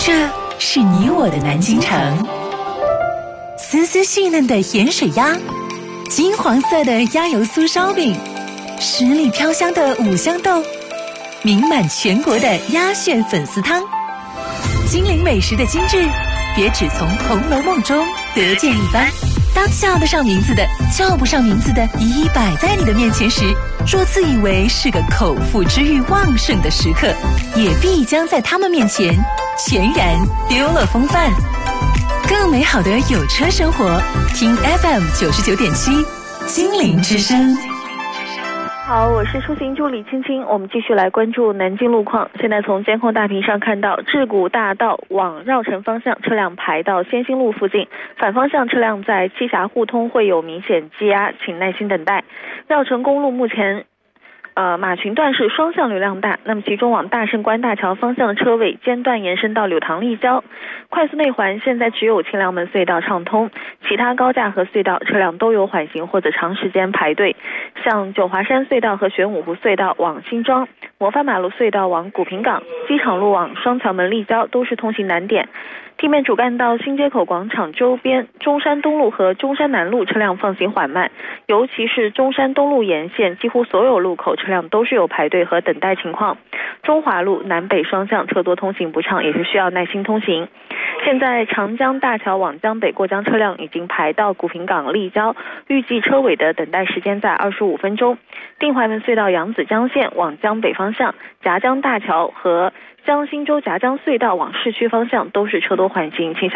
这是你我的南京城，丝丝细嫩的盐水鸭，金黄色的鸭油酥烧饼，十里飘香的五香豆，名满全国的鸭血粉丝汤，金陵美食的精致，别只从《红楼梦》中得见一斑。当叫得上名字的、叫不上名字的一一摆在你的面前时，若自以为是个口腹之欲旺盛的食客，也必将在他们面前全然丢了风范。更美好的有车生活，听 FM 99.7金陵之声。 好，我是出行助理青青，我们继续来关注南京路况。现在从监控大屏上看到，智谷大道往绕城方向车辆排到先兴路附近，反方向车辆在栖霞互通会有明显积压，请耐心等待。绕城公路目前马群段是双向流量大，那么其中往大胜关大桥方向的车位间断延伸到柳塘立交。快速内环现在只有清凉门隧道畅通，其他高架和隧道车辆都有缓行或者长时间排队。像九华山隧道和玄武湖隧道往新庄，模范马路隧道往古平港，机场路往双桥门立交都是通行难点。地面主干道新街口广场周边，中山东路和中山南路车辆放行缓慢，尤其是中山东路沿线几乎所有路口车辆都是有排队和等待情况。中华路南北双向车多通行不畅，也是需要耐心通行。现在长江大桥往江北过江车辆已经排到古平港立交，预计车尾的等待时间在25分钟。定淮门隧道扬子江线往江北方向，夹江大桥和江心洲夹江隧道往市区方向都是车多缓行，请